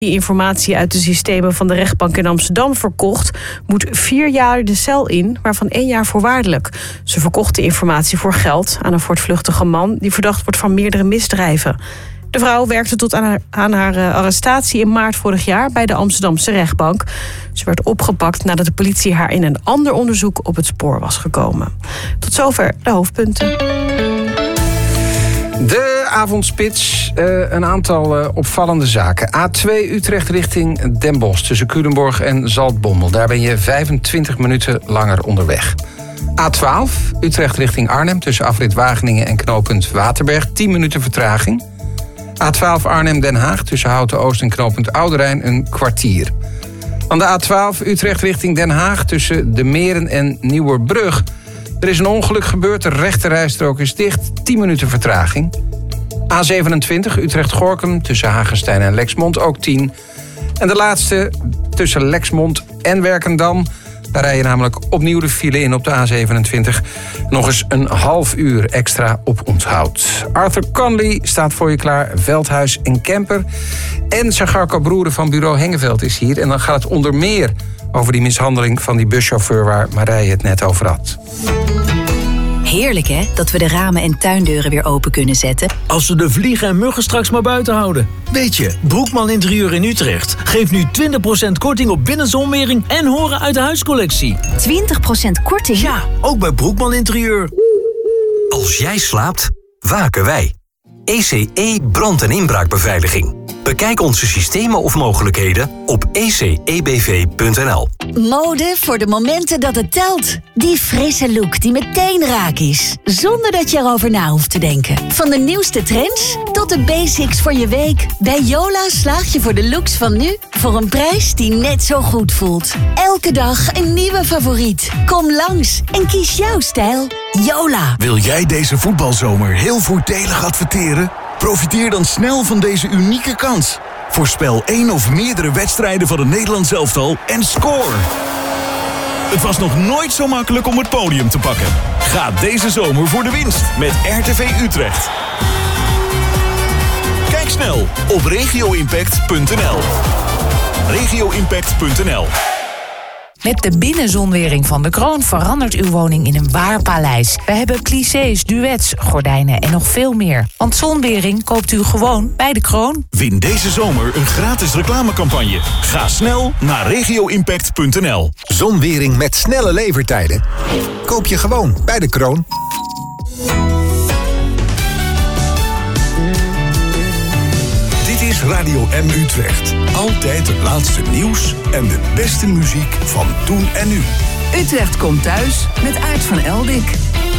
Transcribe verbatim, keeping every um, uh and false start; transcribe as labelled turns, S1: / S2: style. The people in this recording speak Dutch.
S1: die informatie uit de systemen van de rechtbank in Amsterdam verkocht, moet vier jaar de cel in, waarvan één jaar voorwaardelijk. Ze verkocht de informatie voor geld aan een voortvluchtige man die verdacht wordt van meerdere misdrijven. De vrouw werkte tot aan haar, aan haar arrestatie in maart vorig jaar bij de Amsterdamse rechtbank. Ze werd opgepakt nadat de politie haar in een ander onderzoek op het spoor was gekomen. Tot zover de hoofdpunten.
S2: De avondspits, uh, een aantal uh, opvallende zaken. A twee Utrecht richting Den Bosch tussen Culemborg en Zaltbommel. Daar ben je vijfentwintig minuten langer onderweg. A twaalf Utrecht richting Arnhem tussen afrit Wageningen en knooppunt Waterberg. tien minuten vertraging. A twaalf Arnhem-Den Haag tussen Houten-Oost en knooppunt Ouderijn een kwartier. Dan de A twaalf Utrecht richting Den Haag tussen De Meren en Nieuwerbrug. Er is een ongeluk gebeurd, de rechterrijstrook is dicht, tien minuten vertraging. A zevenentwintig Utrecht-Gorkum tussen Hagestein en Lexmond ook tien. En de laatste tussen Lexmond en Werkendam. Daar rij je namelijk opnieuw de file in op de A zevenentwintig. Nog eens een half uur extra op onthoud. Arthur Conley staat voor je klaar. Veldhuis en Kemper. En Sagarko Broeren van bureau Hengeveld is hier. En dan gaat het onder meer over die mishandeling van die buschauffeur waar Marije het net over had.
S3: Heerlijk hè, dat we de ramen en tuindeuren weer open kunnen zetten.
S4: Als we de vliegen en muggen straks maar buiten houden. Weet je, Broekman Interieur in Utrecht geeft nu twintig procent korting op binnenzonwering en horen uit de huiscollectie.
S3: twintig procent korting?
S4: Ja, ook bij Broekman Interieur.
S5: Als jij slaapt, waken wij. E C E brand- en inbraakbeveiliging. Bekijk onze systemen of mogelijkheden op e c e b v punt n l.
S3: Mode voor de momenten dat het telt. Die frisse look die meteen raak is. Zonder dat je erover na hoeft te denken. Van de nieuwste trends tot de basics voor je week. Bij Yola slaag je voor de looks van nu voor een prijs die net zo goed voelt. Elke dag een nieuwe favoriet. Kom langs en kies jouw stijl. Yola.
S6: Wil jij deze voetbalzomer heel voordelig adverteren? Profiteer dan snel van deze unieke kans. Voorspel één of meerdere wedstrijden van het Nederlands elftal en score. Het was nog nooit zo makkelijk om het podium te pakken. Ga deze zomer voor de winst met R T V Utrecht. Kijk snel op regio impact punt n l. regio impact punt n l.
S7: Met de binnenzonwering van de Kroon verandert uw woning in een waar paleis. We hebben plissés, duets, gordijnen en nog veel meer. Want zonwering koopt u gewoon bij de Kroon.
S6: Win deze zomer een gratis reclamecampagne. Ga snel naar regio impact punt n l.
S8: Zonwering met snelle levertijden. Koop je gewoon bij de Kroon.
S6: Dit is Radio M Utrecht. Altijd het laatste nieuws en de beste muziek van toen en nu.
S9: Utrecht komt thuis met Aart van Eldik.